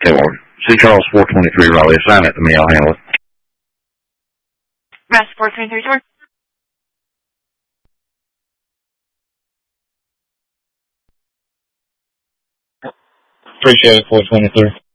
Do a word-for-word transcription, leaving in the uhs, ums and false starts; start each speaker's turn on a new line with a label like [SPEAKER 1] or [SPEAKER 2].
[SPEAKER 1] Okay, well, C. Charles four twenty-three, Raleigh. Assign it to me. I'll handle it.
[SPEAKER 2] Rest four twenty-three, sir.
[SPEAKER 3] Appreciate it, four twenty-three.